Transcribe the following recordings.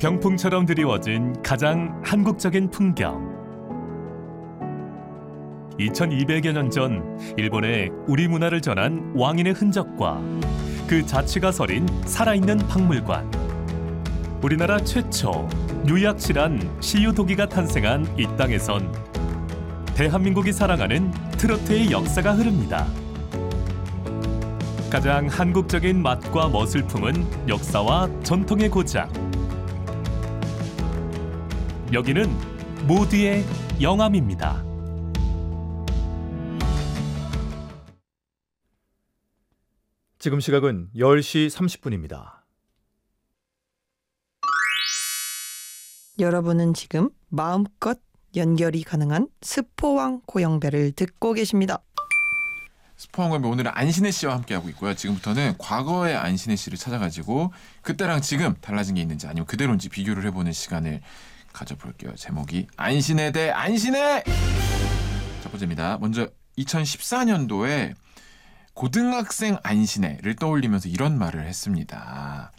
병풍처럼 드리워진 가장 한국적인 풍경. 2200여 년 전 일본에 우리 문화를 전한 왕인의 흔적과 그 자취가 서린 살아있는 박물관. 우리나라 최초 유약실한 시유도기가 탄생한 이 땅에선 대한민국이 사랑하는 트로트의 역사가 흐릅니다. 가장 한국적인 맛과 멋을 품은 역사와 전통의 고장. 여기는 모두의 영암입니다. 지금 시각은 10시 30분입니다. 여러분은 지금 마음껏 연결이 가능한 스포왕 고영배를 듣고 계십니다. 스포왕고영배 오늘은 안신혜 씨와 함께하고 있고요. 지금부터는 과거의 안신혜 씨를 찾아가지고 그때랑 지금 달라진 게 있는지 아니면 그대로인지 비교를 해보는 시간을 가져볼게요. 제목이 안신혜 대 안신혜! 첫 번째입니다. 먼저 2014년도에 고등학생 안신혜를 떠올리면서 이런 말을 했습니다.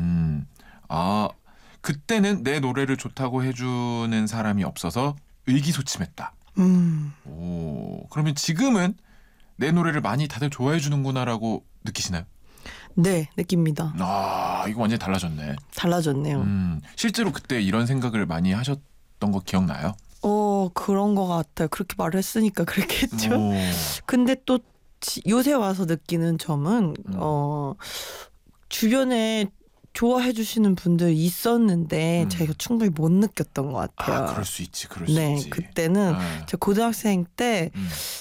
그때는 내 노래를 좋다고 해주는 사람이 없어서 의기소침했다. 그러면 지금은 내 노래를 많이 다들 좋아해 주는구나라고 느끼시나요? 네, 느낍니다. 이거 완전히 달라졌네. 달라졌네요. 실제로 그때 이런 생각을 많이 하셨던 거 기억나요? 그런 거 같아요. 그렇게 말을 했으니까 그랬겠죠. 근데 또 요새 와서 느끼는 점은 주변에 좋아해 주시는 분들 있었는데 제가 충분히 못 느꼈던 것 같아요. 그럴 수 있지. 그럴 수 있지. 그때는 제가 고등학생 때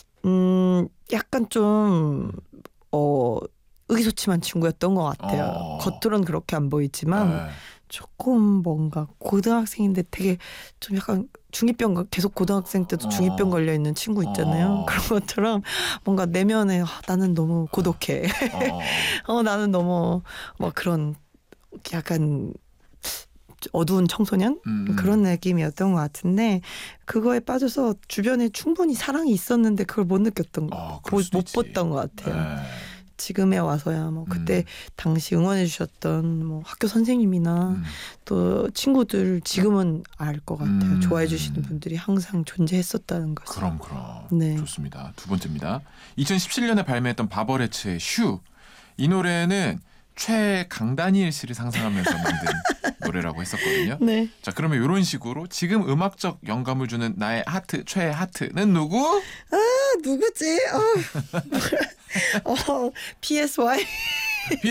약간 좀 의기소침한 친구였던 것 같아요. 겉으로는 그렇게 안 보이지만 조금 뭔가 고등학생인데 되게 좀 약간 중이병, 계속 고등학생 때도 중이병 걸려 있는 친구 있잖아요. 그런 것처럼 뭔가 내면에 나는 너무 고독해. 나는 너무 막 그런 약간 어두운 청소년? 그런 느낌이었던 것 같은데 그거에 빠져서 주변에 충분히 사랑이 있었는데 그걸 못 느꼈던 못 봤던 것 같아요. 지금에 와서야 뭐 그때 당시 응원해 주셨던 뭐 학교 선생님이나 또 친구들 지금은 알 것 같아요. 좋아해 주시는 분들이 항상 존재했었다는 것을. 그럼. 네. 좋습니다. 두 번째입니다. 2017년에 발매했던 바버레츠의 슈. 이 노래는 최강다니엘 씨를 상상하면서 만든 노래라고 했었거든요. 네. 자, 그러면 이런 식으로 지금 음악적 영감을 주는 나의 하트, 최애 하트는 누구? 누구지? PSY.